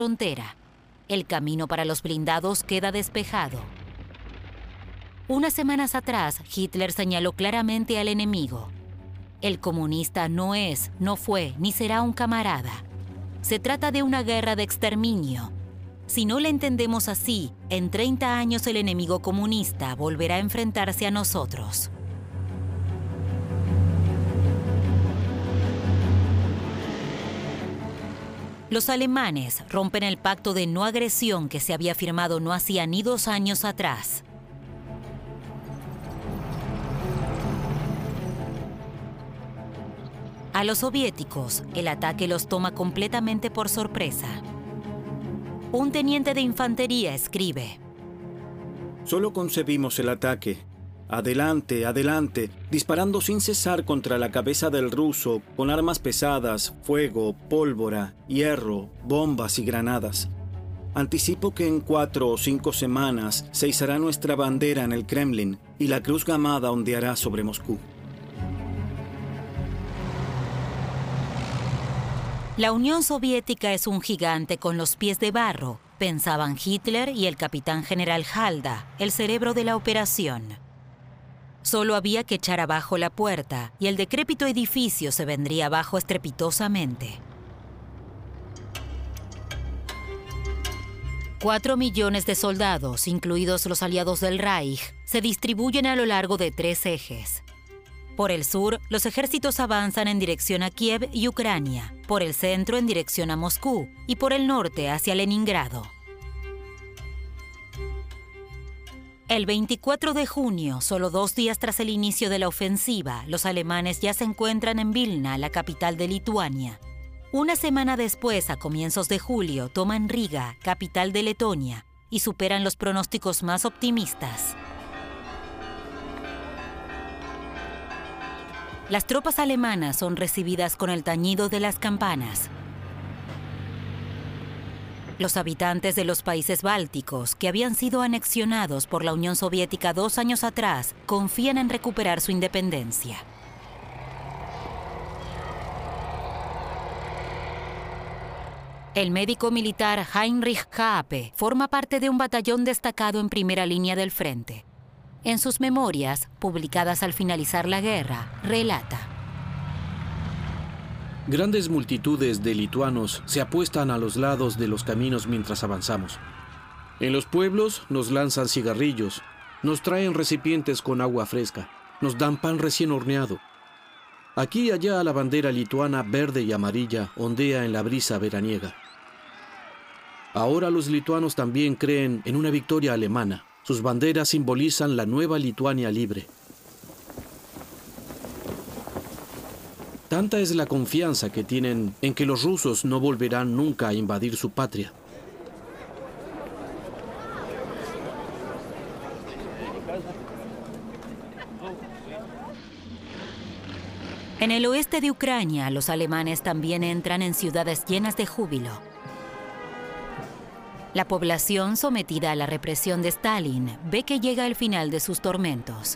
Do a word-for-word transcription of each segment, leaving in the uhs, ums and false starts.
frontera. El camino para los blindados queda despejado. Unas semanas atrás, Hitler señaló claramente al enemigo. El comunista no es, no fue, ni será un camarada. Se trata de una guerra de exterminio. Si no la entendemos así, en treinta años el enemigo comunista volverá a enfrentarse a nosotros. Los alemanes rompen el pacto de no agresión que se había firmado no hacía ni dos años atrás. A los soviéticos, el ataque los toma completamente por sorpresa. Un teniente de infantería escribe: Solo concebimos el ataque. Adelante, adelante, disparando sin cesar contra la cabeza del ruso con armas pesadas, fuego, pólvora, hierro, bombas y granadas. Anticipo que en cuatro o cinco semanas se izará nuestra bandera en el Kremlin y la cruz gamada ondeará sobre Moscú. La Unión Soviética es un gigante con los pies de barro, pensaban Hitler y el capitán general Halder, el cerebro de la operación. Solo había que echar abajo la puerta y el decrépito edificio se vendría abajo estrepitosamente. Cuatro millones de soldados, incluidos los aliados del Reich, se distribuyen a lo largo de tres ejes. Por el sur, los ejércitos avanzan en dirección a Kiev y Ucrania, por el centro en dirección a Moscú y por el norte hacia Leningrado. El veinticuatro de junio, solo dos días tras el inicio de la ofensiva, los alemanes ya se encuentran en Vilna, la capital de Lituania. Una semana después, a comienzos de julio, toman Riga, capital de Letonia, y superan los pronósticos más optimistas. Las tropas alemanas son recibidas con el tañido de las campanas. Los habitantes de los países bálticos, que habían sido anexionados por la Unión Soviética dos años atrás, confían en recuperar su independencia. El médico militar Heinrich Kaape forma parte de un batallón destacado en primera línea del frente. En sus memorias, publicadas al finalizar la guerra, relata: Grandes multitudes de lituanos se apuestan a los lados de los caminos mientras avanzamos. En los pueblos nos lanzan cigarrillos, nos traen recipientes con agua fresca, nos dan pan recién horneado. Aquí y allá la bandera lituana verde y amarilla ondea en la brisa veraniega. Ahora los lituanos también creen en una victoria alemana. Sus banderas simbolizan la nueva Lituania libre. Tanta es la confianza que tienen en que los rusos no volverán nunca a invadir su patria. En el oeste de Ucrania, los alemanes también entran en ciudades llenas de júbilo. La población, sometida a la represión de Stalin, ve que llega el final de sus tormentos.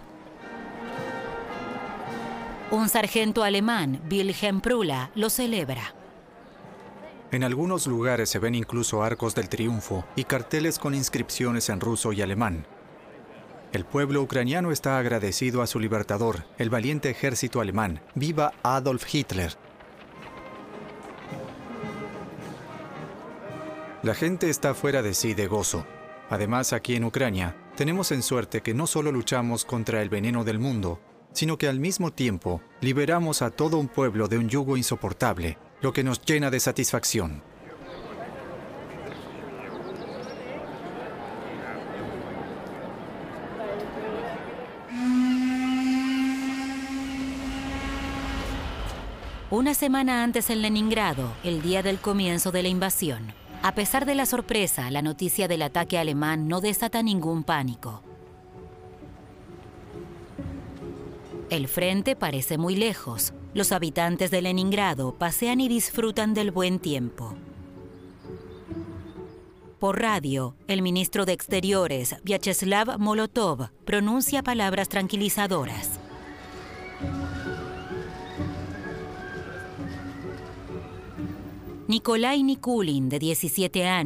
Un sargento alemán, Wilhelm Prula, lo celebra. En algunos lugares se ven incluso arcos del triunfo y carteles con inscripciones en ruso y alemán. El pueblo ucraniano está agradecido a su libertador, el valiente ejército alemán. ¡Viva Adolf Hitler! La gente está fuera de sí de gozo. Además, aquí en Ucrania, tenemos en suerte que no solo luchamos contra el veneno del mundo, sino que al mismo tiempo liberamos a todo un pueblo de un yugo insoportable, lo que nos llena de satisfacción. Una semana antes en Leningrado, el día del comienzo de la invasión. A pesar de la sorpresa, la noticia del ataque alemán no desata ningún pánico. El frente parece muy lejos. Los habitantes de Leningrado pasean y disfrutan del buen tiempo. Por radio, el ministro de Exteriores, Vyacheslav Molotov, pronuncia palabras tranquilizadoras. Nikolai Nikulin, de diecisiete años,